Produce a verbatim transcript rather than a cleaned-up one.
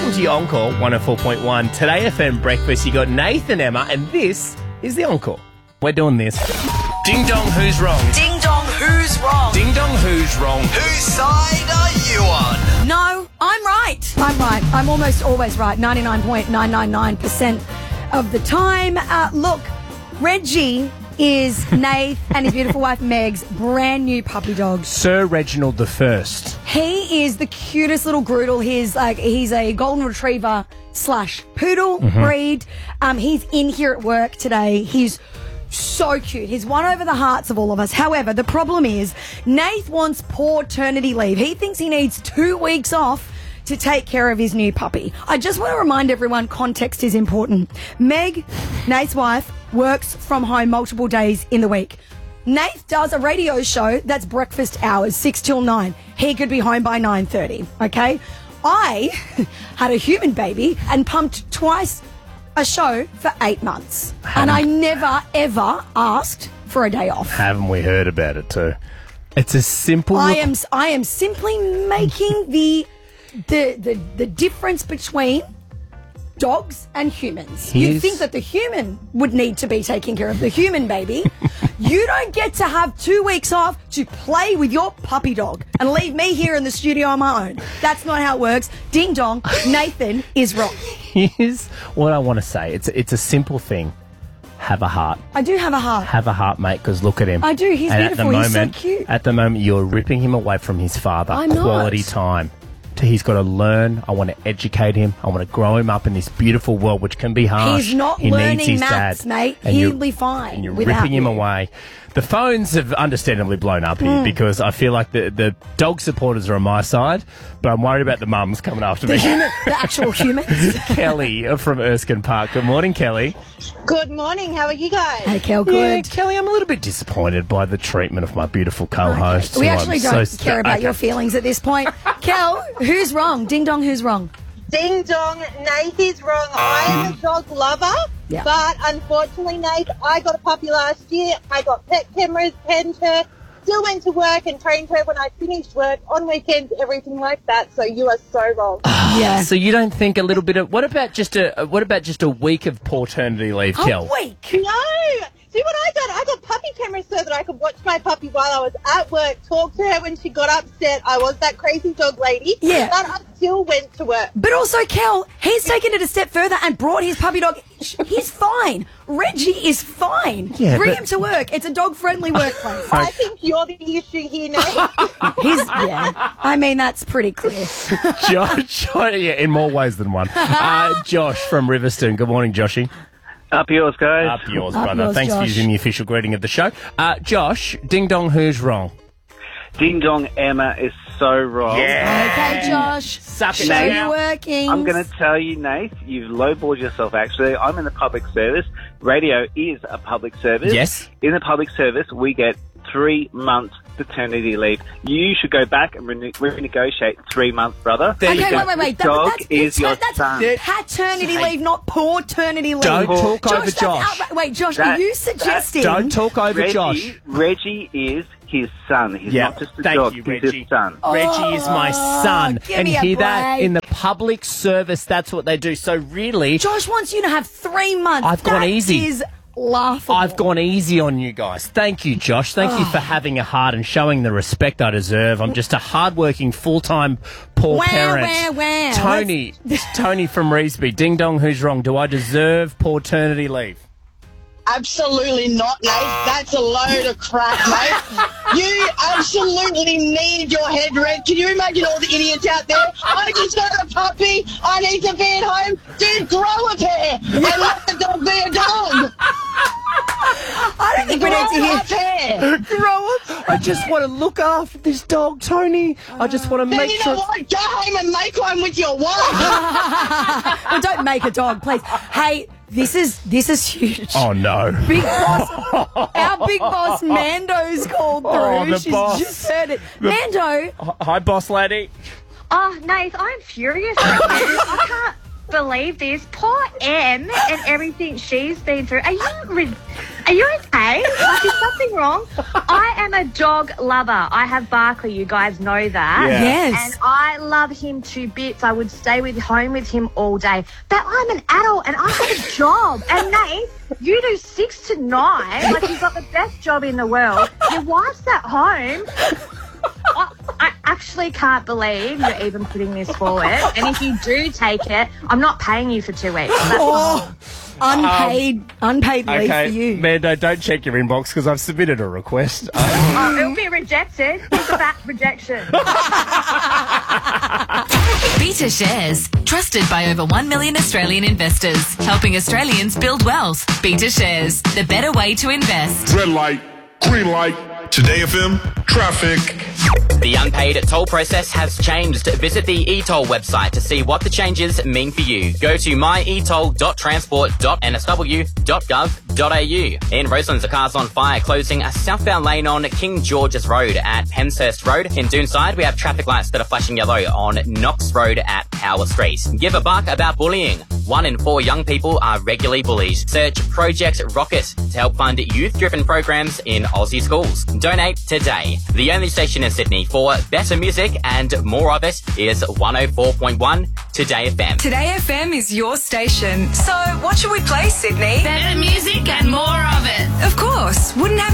Welcome to your Encore one oh four point one. Today, F M Breakfast, you got Nathan, Emma, and this is the Encore. We're doing this. Ding dong, who's wrong? Ding dong, who's wrong? Ding dong, who's wrong? Whose side are you on? No, I'm right. I'm right. I'm almost always right. ninety-nine point nine nine nine percent of the time. Uh, look, Reggie is Nath and his beautiful wife Meg's brand new puppy dog. Sir Reginald the First. He is the cutest little groodle. He's like he's a golden retriever slash poodle Mm-hmm. breed. Um, he's in here at work today. He's so cute. He's won over the hearts of all of us. However, the problem is Nath wants paternity leave. He thinks he needs two weeks off to take care of his new puppy. I just want to remind everyone context is important. Meg, Nath's wife, works from home multiple days in the week. Nath does a radio show that's breakfast hours, six till nine. He could be home by nine thirty, okay? I had a human baby and pumped twice a show for eight months. And I never, ever asked for a day off. Haven't we heard about it too? It's a simple... I am I am simply making the the the, the difference between dogs and humans. Here's- You think that the human would need to be taking care of the human baby. You don't get to have two weeks off to play with your puppy dog and leave me here in the studio on my own. That's not how it works. Ding dong, Nathan is wrong. Here's what I want to say. It's it's a simple thing. Have a heart. I do have a heart. Have a heart, mate, because look at him. I do. He's and beautiful. At the He's so moment, cute. At the moment, you're ripping him away from his father. I'm not. Quality time. He's got to learn. I want to educate him. I want to grow him up in this beautiful world, which can be harsh. He's not he learning needs his maths, dad. mate. And He'll you're- be fine And you're without ripping him you. away. The phones have understandably blown up here because I feel like the, the dog supporters are on my side, but I'm worried about the mums coming after The me. human, the actual humans. Kelly from Erskine Park. Good morning, Kelly. Good morning. How are you guys? Hey, Kel, Yeah, good. Kelly, I'm a little bit disappointed by the treatment of my beautiful co-host. We who I'm actually so don't st- care about okay. your feelings at this point. Kel, who's wrong? Ding dong, who's wrong? Ding dong, Nate is wrong. I am a dog lover, Yeah. but unfortunately, Nate, I got a puppy last year. I got pet cameras, penned her, still went to work and trained her when I finished work, on weekends, everything like that. So you are so wrong. Yeah. So you don't think a little bit of what about just a what about just a week of paternity leave, Kel? A week. No! See what I got? I got puppy cameras so that I could watch my puppy while I was at work, talk to her when she got upset. I was that crazy dog lady. Yeah. But I still went to work. But also, Kel, he's taken it a step further and brought his puppy dog. He's fine. Reggie is fine. Yeah, Bring but- him to work. It's a dog-friendly workplace. I think you're the issue here, Nate. He's, yeah. I mean, that's pretty clear. Josh, yeah, in more ways than one. Uh, Josh from Riverstone. Good morning, Joshy. Up yours, guys. Up yours, Up brother. yours, Thanks for Josh. using the official greeting of the show. Uh, Josh, ding dong, who's wrong? Ding dong, Emma is so wrong. Okay, Josh. Suck it Show Nate. your workings. I'm going to tell you, Nate, you've lowballed yourself, actually. I'm in the public service. Radio is a public service. Yes. In the public service, we get three months paternity leave. You should go back and rene- renegotiate three months, brother. There you Okay, go. wait, wait, wait. The dog that's, is your that's son. paternity Hey. leave, not paternity leave. Don't talk Josh, over that's Josh. outra- Wait, Josh, That- are you that- suggesting... Don't talk over Reggie, Josh. Reggie is his son. He's Yeah, not just a thank dog. you, He's Reggie. his son. Reggie is my son. give And me a hear that? break. In the public service, that's what they do. So really, Josh wants you to have three months. I've gone That easy. is laughable. I've gone easy on you guys. Thank you, Josh. Thank you for having a heart and showing the respect I deserve. I'm just a hardworking, full-time, poor Wah, parent. wah, wah. Tony, Tony from Reesby. Ding dong, who's wrong? Do I deserve paternity leave? Absolutely not, Nate. That's a load of crap, mate. You absolutely need your head read. Can you imagine all the idiots out there? I just got a puppy. I need to be at home. Dude, grow a pair and let the dog be a dog. I don't think we need to Grow hear... a pair. Grow up. I just want to look after this dog, Tony. I just want to Then make you sure. know what? Go home and make one with your wife. Well, don't make a dog, please. Hey, this is this is huge. Oh no. Big boss, our big boss Mando's called through. Oh, the She's boss. just heard it. Mando, Hi, boss lady. Oh, Nath, I'm furious right now. I can't believe this. Poor Em and everything she's been through. Are you... Re- Are you okay? Like, is something wrong? I am a dog lover. I have Barkley. You guys know that. Yeah. Yes. And I love him to bits. I would stay with home with him all day. But I'm an adult and I have a job. And Nate, you do six to nine. Like, you've got the best job in the world. Your wife's at home. I, I actually can't believe you're even putting this forward. And if you do take it, I'm not paying you for two weeks. That's all. Unpaid, unpaid leave Okay, for you. Mando, don't check your inbox because I've submitted a request. Um, Oh, it'll be rejected. Think about rejection. Beta Shares, trusted by over one million Australian investors, helping Australians build wealth. Beta Shares, the better way to invest. Red light, green light. Today F M, traffic. The unpaid toll process has changed. Visit the e-toll website to see what the changes mean for you. Go to my e toll dot transport dot n s w dot gov dot a u. In Roselands, a car's on fire, closing a southbound lane on King George's Road at Penshurst Road. In Doonside, we have traffic lights that are flashing yellow on Knox Road at Power Street. Give a buck about bullying. One in four young people are regularly bullied. Search Project Rocket to help fund youth-driven programs in Aussie schools. Donate today. The only station in Sydney for better music and more of it is one oh four point one Today F M. Today F M is your station. So what should we play, Sydney? Better music and more of it. Of course. Wouldn't have